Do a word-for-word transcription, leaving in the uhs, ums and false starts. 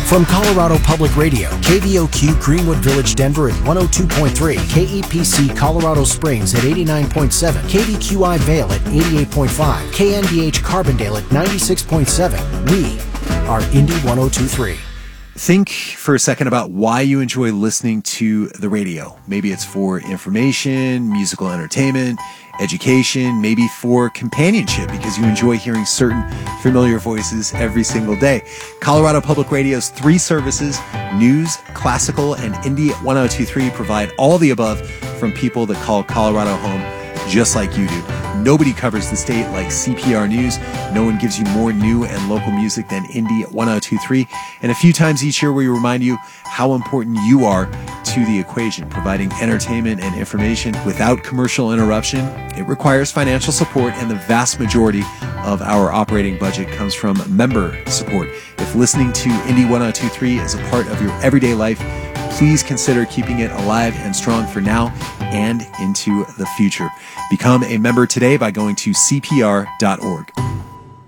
From Colorado Public Radio, K V O Q Greenwood Village, Denver at one oh two point three, K E P C Colorado Springs at eighty-nine point seven, K V Q I Vail at eighty-eight point five, K N D H Carbondale at ninety-six point seven. We are Indy one oh two point three. Think for a second about why you enjoy listening to the radio. Maybe it's for information, musical entertainment, education, maybe for companionship because you enjoy hearing certain familiar voices every single day. Colorado Public Radio's three services, news, classical, and Indy one oh two point three provide all the above from people that call Colorado home just like you do. Nobody covers the state like C P R News. No one gives you more new and local music than Indy one oh two point three. And a few times each year we remind you how important you are to the equation, providing entertainment and information without commercial interruption. It requires financial support, and the vast majority of our operating budget comes from member support. If listening to Indy one oh two point three is a part of your everyday life, please consider keeping it alive and strong for now and into the future. Become a member today by going to C P R dot org.